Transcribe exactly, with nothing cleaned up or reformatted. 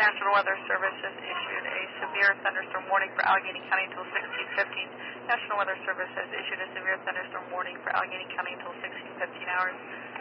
National Weather Service has issued a severe thunderstorm warning for Allegheny County until sixteen fifteen. National Weather Service has issued a severe thunderstorm warning for Allegheny County until sixteen fifteen hours.